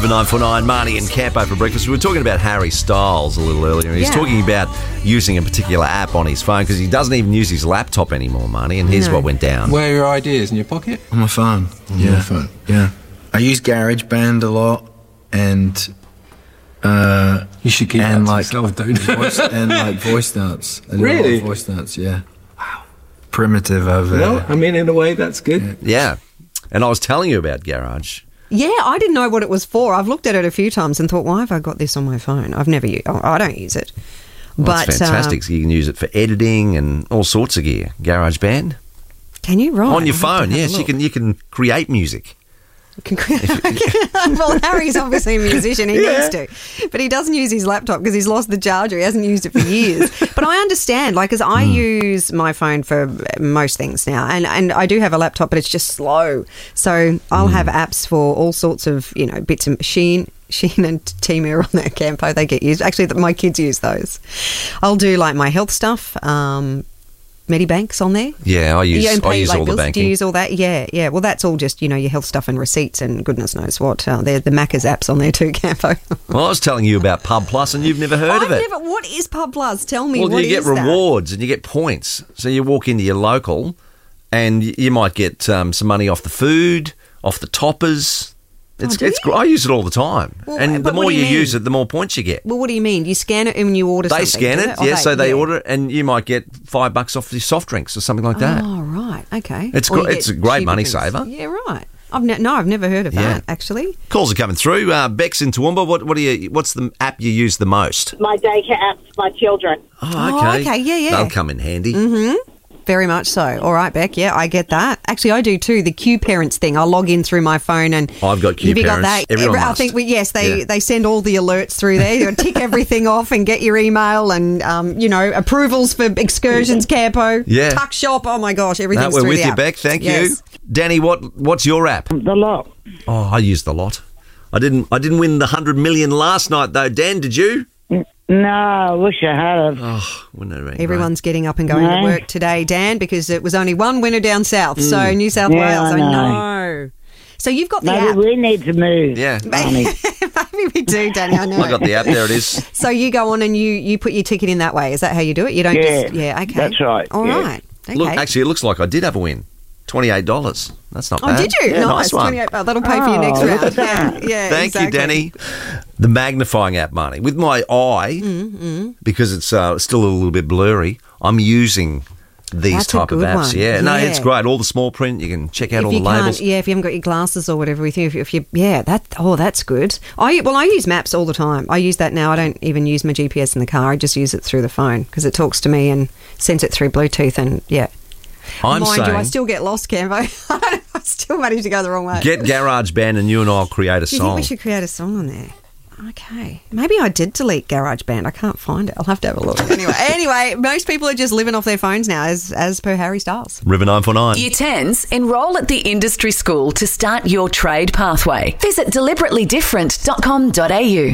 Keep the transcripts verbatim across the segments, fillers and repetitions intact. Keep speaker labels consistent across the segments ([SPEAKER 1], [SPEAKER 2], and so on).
[SPEAKER 1] River nine four nine, Marnie and Campo for breakfast. We were talking about Harry Styles a little earlier. He's
[SPEAKER 2] Yeah.
[SPEAKER 1] talking about using a particular app on his phone because he doesn't even use his laptop anymore, Marnie, and here's
[SPEAKER 2] No.
[SPEAKER 1] what went down.
[SPEAKER 3] Where are your ideas? In your pocket?
[SPEAKER 4] On my phone. Yeah.
[SPEAKER 3] my phone.
[SPEAKER 4] Yeah. I use GarageBand a lot and uh,
[SPEAKER 3] You should keep
[SPEAKER 4] and
[SPEAKER 3] that to
[SPEAKER 4] like
[SPEAKER 3] yourself, don't you?
[SPEAKER 4] voice, and like voice notes. I do a lot of
[SPEAKER 3] Really?
[SPEAKER 4] voice notes, yeah. Wow. Primitive over
[SPEAKER 3] Well,
[SPEAKER 4] there.
[SPEAKER 3] I mean, in a way, that's good.
[SPEAKER 1] Yeah. And I was telling you about Garage.
[SPEAKER 2] Yeah, I didn't know what it was for. I've looked at it a few times and thought, why have I got this on my phone? I've never used. I don't use it.
[SPEAKER 1] Well,
[SPEAKER 2] but
[SPEAKER 1] it's fantastic.
[SPEAKER 2] um,
[SPEAKER 1] You can use it for editing and all sorts of gear. GarageBand.
[SPEAKER 2] Can you? Right.
[SPEAKER 1] on your
[SPEAKER 2] I'll have to
[SPEAKER 1] phone,
[SPEAKER 2] have a
[SPEAKER 1] yes. You
[SPEAKER 2] look.
[SPEAKER 1] can you can create music.
[SPEAKER 2] Can create- well, Harry's obviously a musician. He
[SPEAKER 1] Yeah.
[SPEAKER 2] needs to. But he doesn't use his laptop because he's lost the charger. He hasn't used it for years. But I understand, like, because I use my phone for most things now. And, and I do have a laptop, but it's just slow. So I'll have apps for all sorts of, you know, bits of Shein. Shein and Temu on their Campo, they get used. Actually, my kids use those. I'll do, like, my health stuff. Um, Medibank's on there.
[SPEAKER 1] Yeah, I use
[SPEAKER 2] Yeah, and
[SPEAKER 1] I
[SPEAKER 2] pay,
[SPEAKER 1] use
[SPEAKER 2] like,
[SPEAKER 1] all the
[SPEAKER 2] bills. Do
[SPEAKER 1] banking.
[SPEAKER 2] you use all that? Yeah, yeah. Well, that's all just, you know, your health stuff and receipts and goodness knows what. Uh, they're the Macca's apps on there too, Campo.
[SPEAKER 1] Well, I was telling you about Pub Plus, and you've never heard
[SPEAKER 2] I've
[SPEAKER 1] of it.
[SPEAKER 2] never. What is Pub Plus? Tell me.
[SPEAKER 1] Well,
[SPEAKER 2] what
[SPEAKER 1] you get
[SPEAKER 2] is that?
[SPEAKER 1] rewards and you get points. So you walk into your local, and y- you might get um, some money off the food, off the toppers. It's,
[SPEAKER 2] Oh, do
[SPEAKER 1] it's.
[SPEAKER 2] you?
[SPEAKER 1] gr- I use it all the time,
[SPEAKER 2] Well,
[SPEAKER 1] and the
[SPEAKER 2] but what
[SPEAKER 1] more
[SPEAKER 2] do you
[SPEAKER 1] you use
[SPEAKER 2] mean?
[SPEAKER 1] it, the more points you get.
[SPEAKER 2] Well, what do you mean? You scan it when you order
[SPEAKER 1] They
[SPEAKER 2] something?
[SPEAKER 1] scan
[SPEAKER 2] do
[SPEAKER 1] it,
[SPEAKER 2] they?
[SPEAKER 1] yeah.
[SPEAKER 2] Oh,
[SPEAKER 1] so they
[SPEAKER 2] yeah.
[SPEAKER 1] order it, and you might get five bucks off the soft drinks or something like that.
[SPEAKER 2] Oh, right. Okay.
[SPEAKER 1] It's
[SPEAKER 2] Or you
[SPEAKER 1] gr-
[SPEAKER 2] get
[SPEAKER 1] it's a great
[SPEAKER 2] cheaper
[SPEAKER 1] money
[SPEAKER 2] things.
[SPEAKER 1] saver.
[SPEAKER 2] Yeah, right. I've ne- no, I've never heard of
[SPEAKER 1] Yeah.
[SPEAKER 2] that actually.
[SPEAKER 1] Calls are coming through. Uh, Bex in Toowoomba. What what do you? What's the app you use the most?
[SPEAKER 5] My daycare apps for my children.
[SPEAKER 1] Oh,
[SPEAKER 2] Oh, okay, yeah, yeah.
[SPEAKER 1] They'll come in handy.
[SPEAKER 2] Very much so. All right, Beck. Yeah, I get that. Actually, I do too. The Q Parents thing. I log in through my phone and
[SPEAKER 1] I've got Q
[SPEAKER 2] Have you got
[SPEAKER 1] Parents.
[SPEAKER 2] that?
[SPEAKER 1] Everyone
[SPEAKER 2] I
[SPEAKER 1] must.
[SPEAKER 2] think we, yes, they
[SPEAKER 1] Yeah.
[SPEAKER 2] they send all the alerts through there. You tick everything off and get your email and um, you know approvals for excursions, Campo,
[SPEAKER 1] Yeah.
[SPEAKER 2] tuck shop. Oh my gosh,
[SPEAKER 1] No,
[SPEAKER 2] everything's
[SPEAKER 1] we're
[SPEAKER 2] through
[SPEAKER 1] with
[SPEAKER 2] the
[SPEAKER 1] you,
[SPEAKER 2] app.
[SPEAKER 1] Beck. Thank
[SPEAKER 2] Yes.
[SPEAKER 1] you, Danny. What what's your app?
[SPEAKER 5] The lot.
[SPEAKER 1] Oh, I used the lot. I didn't. I didn't win the hundred million last night, though. Dan, did you?
[SPEAKER 5] No, I wish I had.
[SPEAKER 1] Oh, wouldn't it have been
[SPEAKER 2] Everyone's getting up and going
[SPEAKER 5] No.
[SPEAKER 2] to work today, Dan, because it was only one winner down south.
[SPEAKER 1] Mm.
[SPEAKER 2] So New South
[SPEAKER 5] Yeah,
[SPEAKER 2] Wales,
[SPEAKER 5] I
[SPEAKER 2] I
[SPEAKER 5] know.
[SPEAKER 2] know. So you've got the
[SPEAKER 5] Maybe
[SPEAKER 2] app.
[SPEAKER 5] we need to move.
[SPEAKER 1] great? Yeah,
[SPEAKER 5] Honey.
[SPEAKER 2] Maybe we do, Danny. I know.
[SPEAKER 1] I got the app. There it is.
[SPEAKER 2] So you go on and you, you put your ticket in that way. Is that how you do it? You don't
[SPEAKER 5] Yeah,
[SPEAKER 2] just yeah. Okay,
[SPEAKER 5] that's right,
[SPEAKER 2] All
[SPEAKER 5] yeah.
[SPEAKER 2] right. Okay.
[SPEAKER 1] Look, actually, it looks like I did have a win. Twenty-eight dollars. That's not
[SPEAKER 2] oh,
[SPEAKER 1] bad.
[SPEAKER 2] did you?
[SPEAKER 1] Yeah,
[SPEAKER 2] nice.
[SPEAKER 1] nice one.
[SPEAKER 2] twenty-eight Oh, that'll pay for your next
[SPEAKER 5] Oh,
[SPEAKER 2] round.
[SPEAKER 5] look
[SPEAKER 2] Yeah,
[SPEAKER 5] at
[SPEAKER 2] yeah.
[SPEAKER 1] Thank
[SPEAKER 2] exactly.
[SPEAKER 1] you, Danny. The magnifying app, Marnie. With my eye,
[SPEAKER 2] Mm,
[SPEAKER 1] because it's uh, still a little bit blurry, I'm using these
[SPEAKER 2] That's a
[SPEAKER 1] type of
[SPEAKER 2] good
[SPEAKER 1] apps.
[SPEAKER 2] one.
[SPEAKER 1] Yeah, no,
[SPEAKER 2] Yeah.
[SPEAKER 1] it's great. All the small print. You can check out
[SPEAKER 2] If
[SPEAKER 1] all
[SPEAKER 2] you
[SPEAKER 1] the
[SPEAKER 2] can't,
[SPEAKER 1] labels.
[SPEAKER 2] yeah, if you haven't got your glasses or whatever with you, if, if you, yeah, that, oh, that's good. I well, I use maps all the time. I use that now. I don't even use my G P S in the car. I just use it through the phone because it talks to me and sends it through Bluetooth. And yeah,
[SPEAKER 1] I'm
[SPEAKER 2] mind
[SPEAKER 1] saying,
[SPEAKER 2] you, I still get lost, Cambo. I still manage to go the wrong way.
[SPEAKER 1] get GarageBand and you and I'll create a
[SPEAKER 2] Do you think
[SPEAKER 1] song.
[SPEAKER 2] we should create a song on there? Okay. Maybe I did delete GarageBand. I can't find it. I'll have to have a look. Anyway, anyway, most people are just living off their phones now, as as per Harry Styles.
[SPEAKER 1] River nine four nine.
[SPEAKER 6] Year tens, enrol at the industry school to start your trade pathway. Visit deliberately different dot com dot a u.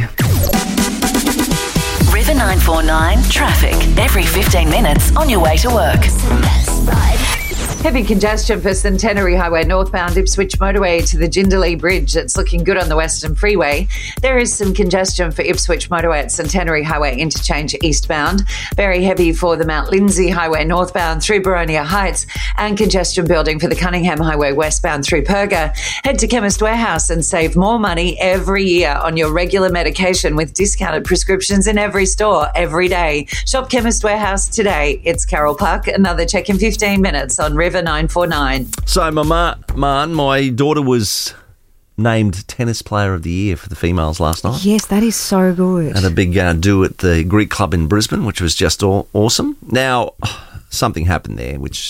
[SPEAKER 6] River nine four nine traffic every fifteen minutes on your way to work.
[SPEAKER 7] Heavy congestion for Centenary Highway northbound Ipswich motorway to the Jindalee Bridge. It's looking good on the Western Freeway. There is some congestion for Ipswich motorway at Centenary Highway interchange eastbound. Very heavy for the Mount Lindsay Highway northbound through Baronia Heights, and congestion building for the Cunningham Highway westbound through Perga. Head to Chemist Warehouse and save more money every year on your regular medication with discounted prescriptions in every store every day. Shop Chemist Warehouse today. It's Carol Park. Another check in fifteen minutes on River nine four nine.
[SPEAKER 1] So, my ma- man, my daughter was named Tennis Player of the Year for the females last night.
[SPEAKER 2] Yes, that is so good.
[SPEAKER 1] Had a big uh, do at the Greek Club in Brisbane, which was just aw- awesome. Now, something happened there, which...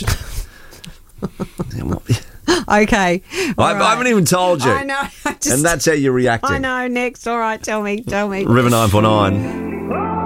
[SPEAKER 2] Okay.
[SPEAKER 1] I,
[SPEAKER 2] All
[SPEAKER 1] I
[SPEAKER 2] right.
[SPEAKER 1] haven't even told you.
[SPEAKER 2] I know. I just,
[SPEAKER 1] And that's how you're reacting.
[SPEAKER 2] I know. Next. All right. Tell me. Tell me.
[SPEAKER 1] River nine four nine.